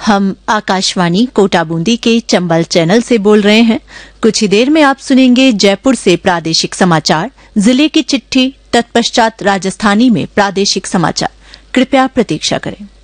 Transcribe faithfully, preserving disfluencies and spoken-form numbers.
हम आकाशवाणी कोटा बूंदी के चंबल चैनल से बोल रहे हैं। कुछ ही देर में आप सुनेंगे जयपुर से प्रादेशिक समाचार, जिले की चिट्ठी, तत्पश्चात राजस्थानी में प्रादेशिक समाचार। कृपया प्रतीक्षा करें।